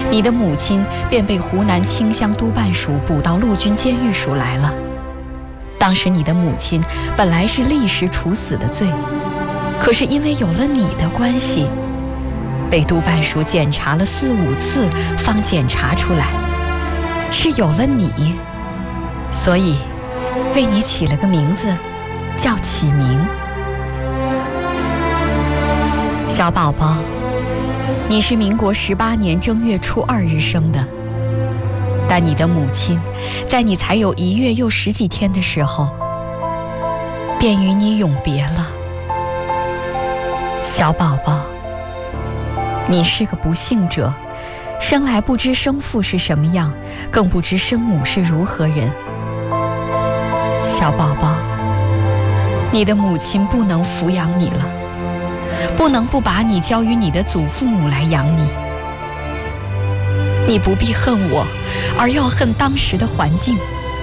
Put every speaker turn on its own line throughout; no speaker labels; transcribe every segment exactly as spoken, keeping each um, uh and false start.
你的母亲便被湖南清乡督办署捕到陆军监狱署来了。当时你的母亲本来是立时处死的罪，可是因为有了你的关系，被督办署检查了四五次，方检查出来是有了你，所以为你起了个名字，叫启明。小宝宝，你是民国十八年正月初二日生的，但你的母亲在你才有一月又十几天的时候，便与你永别了。小宝宝，你是个不幸者，生来不知生父是什么样，更不知生母是如何人。小宝宝，你的母亲不能抚养你了，不能不把你交于你的祖父母来养你。你不必恨我，而要恨当时的环境。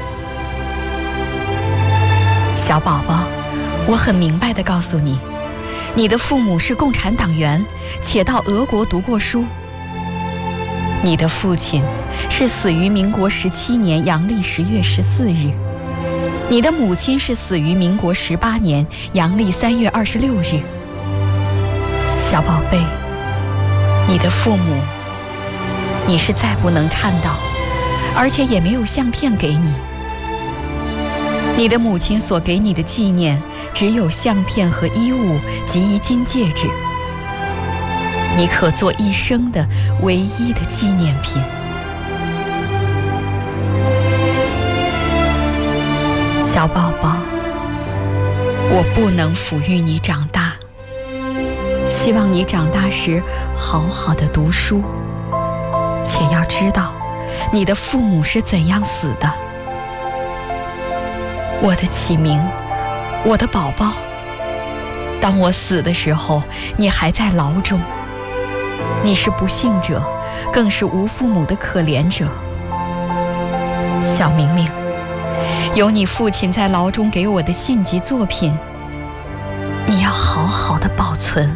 小宝宝，我很明白地告诉你，你的父母是共产党员，且到俄国读过书。你的父亲是死于民国十七年阳历十月十四日，你的母亲是死于民国十八年阳历三月二十六日。小宝贝，你的父母你是再不能看到，而且也没有相片给你。你的母亲所给你的纪念只有相片和衣物及一金戒指，你可做一生的唯一的纪念品。小宝宝，我不能抚育你长大，希望你长大时好好的读书，且要知道你的父母是怎样死的。我的启明，我的宝宝，当我死的时候，你还在牢中，你是不幸者，更是无父母的可怜者。小明明，有你父亲在牢中给我的信及作品，你要好好的保存。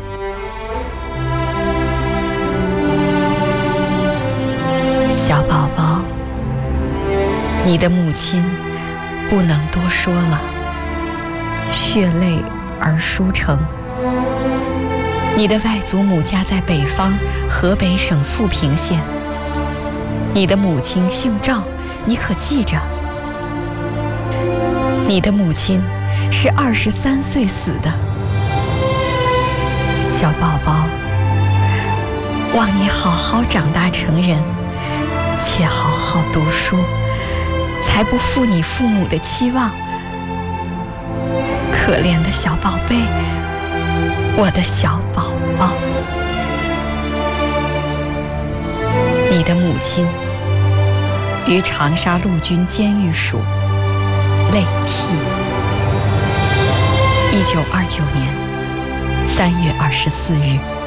小宝宝，你的母亲不能多说了，血泪而书成。你的外祖母家在北方河北省富平县，你的母亲姓赵，你可记着？你的母亲是二十三岁死的。小宝宝，望你好好长大成人，且好好读书，才不负你父母的期望。可怜的小宝贝，我的小宝宝。你的母亲于长沙陆军监狱署泪涕。一九二九年三月二十四日。